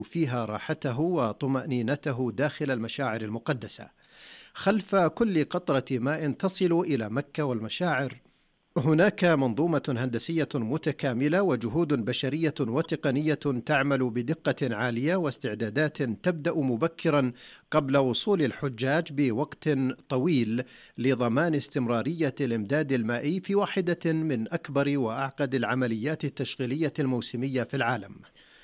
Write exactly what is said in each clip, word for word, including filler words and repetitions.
فيها راحته وطمأنينته داخل المشاعر المقدسة. خلف كل قطرة ماء تصل إلى مكة والمشاعر هناك منظومة هندسية متكاملة وجهود بشرية وتقنية تعمل بدقة عالية واستعدادات تبدأ مبكرا قبل وصول الحجاج بوقت طويل لضمان استمرارية الإمداد المائي في واحدة من أكبر وأعقد العمليات التشغيلية الموسمية في العالم.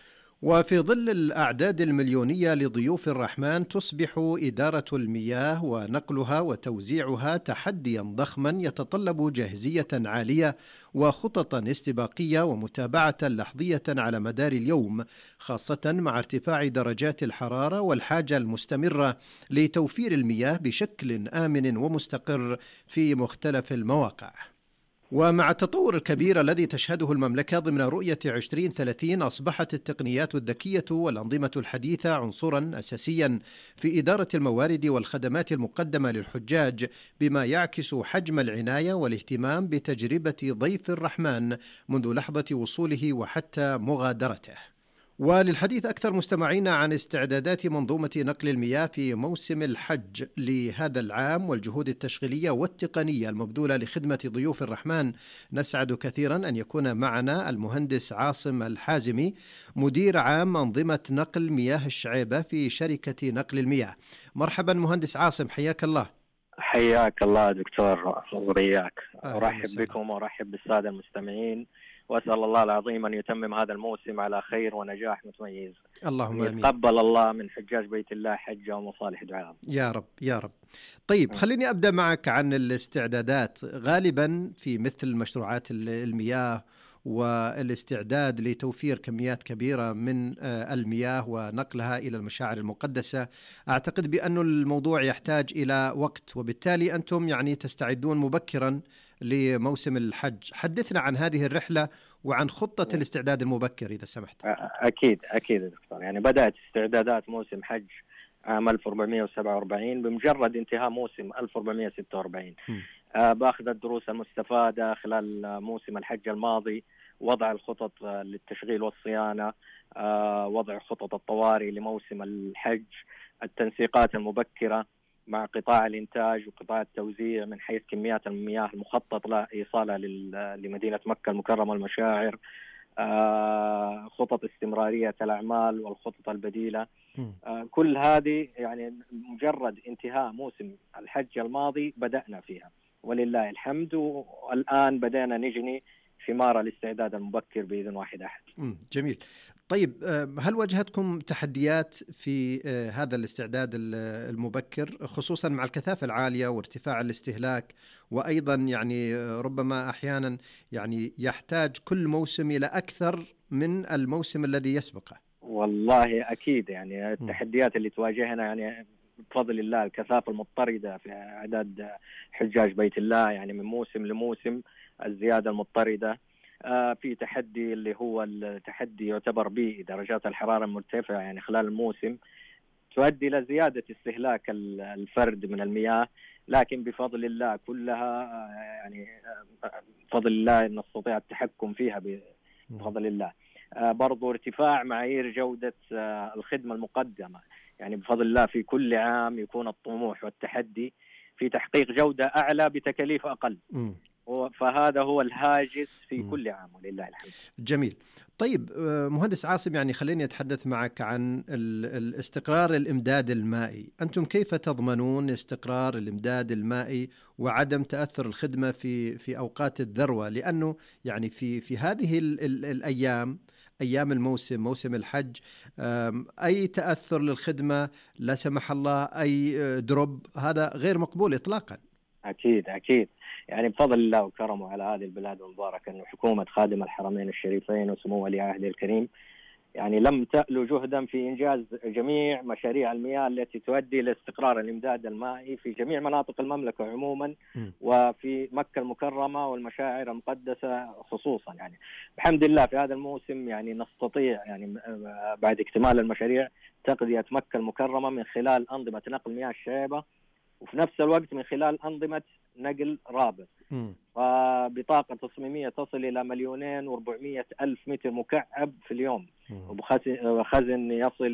وفي ظل الأعداد المليونية لضيوف الرحمن تصبح إدارة المياه ونقلها وتوزيعها تحديا ضخما يتطلب جاهزية عالية وخططا استباقية ومتابعة لحظية على مدار اليوم، خاصة مع ارتفاع درجات الحرارة والحاجة المستمرة لتوفير المياه بشكل آمن ومستقر في مختلف المواقع. ومع التطور الكبير الذي تشهده المملكة ضمن رؤية عشرين ثلاثين أصبحت التقنيات الذكية والأنظمة الحديثة عنصرا أساسيا في إدارة الموارد والخدمات المقدمة للحجاج، بما يعكس حجم العناية والاهتمام بتجربة ضيف الرحمن منذ لحظة وصوله وحتى مغادرته. وللحديث أكثر مستمعين عن استعدادات منظومة نقل المياه في موسم الحج لهذا العام والجهود التشغيلية والتقنية المبذولة لخدمة ضيوف الرحمن، نسعد كثيرا أن يكون معنا المهندس عاصم الحازمي، مدير عام أنظمة نقل مياه الشعيبة في شركة نقل المياه. مرحبا مهندس عاصم، حياك الله. حياك الله دكتور ورياك. أرحب بكم وأرحب بالسادة المستمعين، وأسأل الله العظيم أن يتمم هذا الموسم على خير ونجاح متميز. اللهم آمين. يتقبل الله من حجاج بيت الله حجة ومصالح دعاء. يا رب يا رب. طيب خليني أبدأ معك عن الاستعدادات. غالبا في مثل مشروعات المياه والاستعداد لتوفير كميات كبيرة من المياه ونقلها إلى المشاعر المقدسة، أعتقد بأن الموضوع يحتاج إلى وقت، وبالتالي أنتم يعني تستعدون مبكرا لموسم الحج. حدثنا عن هذه الرحلة وعن خطة الاستعداد المبكر إذا سمحت. أكيد أكيد دكتور. يعني بدأت استعدادات موسم حج عام ألف وأربعمائة وسبعة وأربعين بمجرد انتهاء موسم ألف وأربعمائة وستة وأربعين. آه بأخذ الدروس المستفادة خلال موسم الحج الماضي، وضع الخطط للتشغيل والصيانة، آه وضع خطط الطوارئ لموسم الحج، التنسيقات المبكرة مع قطاع الإنتاج وقطاع التوزيع من حيث كميات المياه المخطط لها إيصالها لمدينة مكة المكرمة المشاعر، آه خطط استمرارية الأعمال والخطط البديلة. آه كل هذه يعني مجرد انتهاء موسم الحج الماضي بدأنا فيها ولله الحمد، والآن بدأنا نجني ثمار الاستعداد المبكر بإذن واحد أحد. جميل. طيب هل واجهتكم تحديات في هذا الاستعداد المبكر، خصوصا مع الكثافة العالية وارتفاع الاستهلاك، وأيضا يعني ربما أحيانا يعني يحتاج كل موسم إلى أكثر من الموسم الذي يسبقه؟ والله أكيد. يعني التحديات اللي تواجهنا يعني بفضل الله الكثافة المضطردة في أعداد حجاج بيت الله، يعني من موسم لموسم الزيادة المضطردة. آه في تحدي اللي هو التحدي يعتبر به درجات الحرارة المرتفعة يعني خلال الموسم تؤدي إلى زيادة استهلاك الفرد من المياه، لكن بفضل الله كلها آه يعني آه بفضل الله نستطيع التحكم فيها بفضل الله. آه برضو ارتفاع معايير جودة آه الخدمة المقدمة، يعني بفضل الله في كل عام يكون الطموح والتحدي في تحقيق جودة أعلى بتكاليف أقل. م. فهذا هو الهاجس في م. كل عام ولله الحمد. جميل. طيب مهندس عاصم، يعني خليني أتحدث معك عن الاستقرار الإمداد المائي. أنتم كيف تضمنون استقرار الإمداد المائي وعدم تأثر الخدمة في في أوقات الذروة؟ لأنه يعني في في هذه ال ال الأيام أيام الموسم موسم الحج أي تأثر للخدمة لا سمح الله، أي دروب، هذا غير مقبول إطلاقا. أكيد أكيد. يعني بفضل الله وكرمه على هذه البلاد المباركة أنه حكومة خادم الحرمين الشريفين وسمو ولي عهده الكريم يعني لم تألو جهدا في إنجاز جميع مشاريع المياه التي تؤدي لاستقرار الإمداد المائي في جميع مناطق المملكة عموما م. وفي مكة المكرمة والمشاعر المقدسة خصوصا. يعني بحمد الله في هذا الموسم يعني نستطيع يعني بعد اكتمال المشاريع تغذية مكة المكرمة من خلال أنظمة نقل مياه الشعيبة، وفي نفس الوقت من خلال أنظمة نقل رابط، وبطاقة تصميمية تصل إلى مليونين وأربعمائة ألف متر مكعب في اليوم، وخزن يصل